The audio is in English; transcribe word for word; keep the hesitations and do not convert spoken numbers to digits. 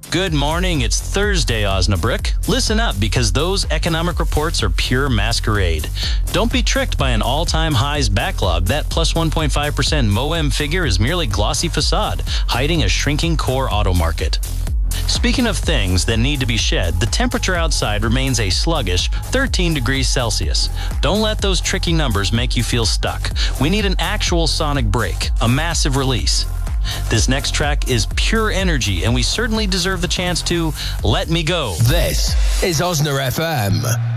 Good morning. It's Thursday, Osnabrück. Listen up, because those economic reports are pure masquerade. Don't be tricked by an all-time highs backlog. That plus one point five percent M O E M figure is merely glossy facade, hiding a shrinking core auto market. Speaking of things that need to be shed, the temperature outside remains a sluggish thirteen degrees Celsius. Don't let those tricky numbers make you feel stuck. We need an actual sonic break, a massive release. This next track is pure energy, and we certainly deserve the chance to let me go. This is Osna F M.